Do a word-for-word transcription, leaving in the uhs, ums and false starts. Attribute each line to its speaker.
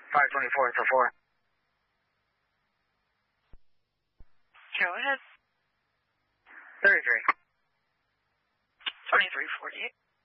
Speaker 1: five twenty-four until four.
Speaker 2: Go ahead.
Speaker 1: thirty-three.
Speaker 2: twenty-three forty-eight.